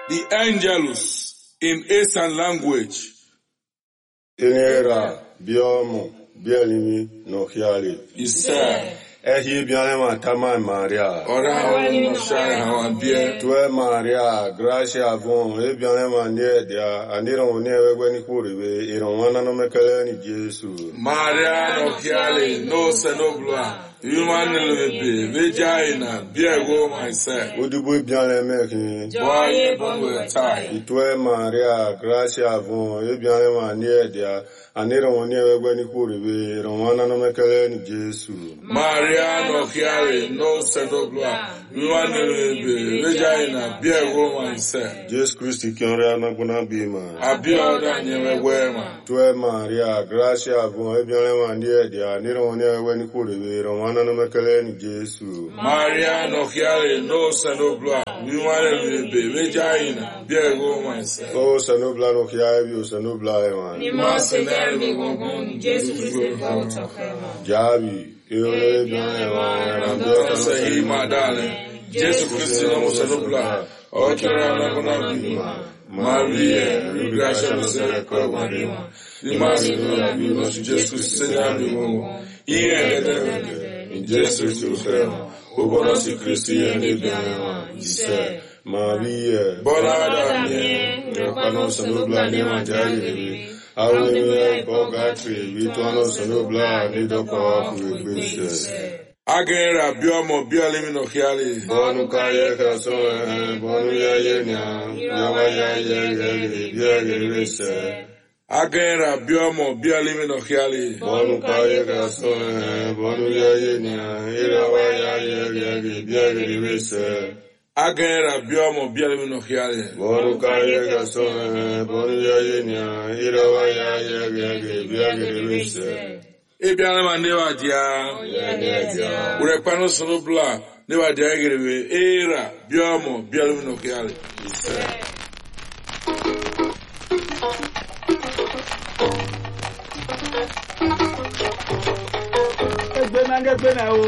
the angelus in Eastern language. Inera, biomo, bielimi, no hiali. He said, Ehi bianema tama Maria. Ora no shine how I bear. Tue Maria, gracia avon, e bianema niedia, andiron newe ni kuribe, iron no mekele ni Jesu. Maria no hiali, no senobla. Human lebe, vagina, beer go myself. Udubu bianemeki. Boy, bon tie. Tue Maria, gracia avon, e bianema niedia, andiron newe ni kuribe, iron no mekele ni Jesu. Maria no hiali, no senobla. Human lebe, vagina, beer go myself. Jesus Christ, Kyora Naguna Bima. Abioda nyewe wema. Tue Maria, gracia avon, e bianema niedia, andiron newe ni kuribe, Romana no mekele ni Jesu. Maria no hiali, no senobla. Human lebe, vagina, beer go myself. O sanubla no kiabi, o sanubla eman. Ni mose derbi gongon, Jesu Christi volta kema. Jabi, eole bian eman, Andora sahi madale. Jesu Christi no senobla. Okera na kuna bima. Maria, gracia no se kwa marima. Ni masi no bima, Jesu Christi na bima. Iye de in Jesu Christi. Obono si Christi ene bima. Ise. Maria, Bona mie. Pano sanubla ne manjari. Awe bogatri, vitono sanubla ne doko kuibise. Agera biomo biolimi no hiali. Bonu kaye kaso, bonu ya yenya, yawa ya ye, biagirese. Agera biomo biolimi no hiali. Bonu kaye kaso, bonu ya yenya, yawa ya ye, biagirese. Agera biomo biolimi no hiali. Bonu kaye kaso, bonu ya yenya, yawa ya ye, biagirese. Ebiana mandewa dia. Urepano sonobla newa dia gerebe era biomo biolimi no hiali. Egbe na o.